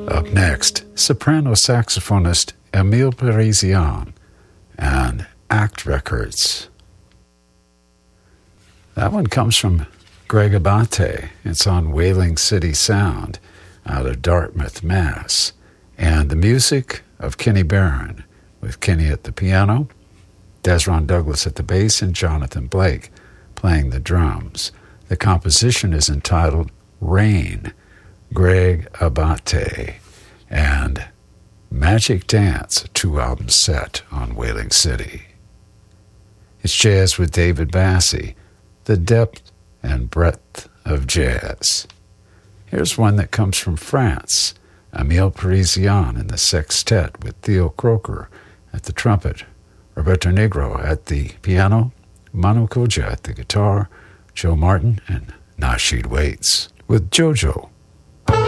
Up next, soprano saxophonist Emile Parisian and Act Records. That one comes from Greg Abate. It's on Whaling City Sound out of Dartmouth, Mass. And the music of Kenny Barron, with Kenny at the piano, Desron Douglas at the bass, and Jonathan Blake playing the drums. The composition is entitled Rain, Greg Abate, and Magic Dance, a 2-album set on Whaling City. It's jazz with David Bassie, the depth and breadth of jazz. Here's one that comes from France, Emile Parisian in the sextet with Theo Croker at the trumpet, Roberto Negro at the piano, Manu Koja at the guitar, Joe Martin, and Nasheed Waits with Jojo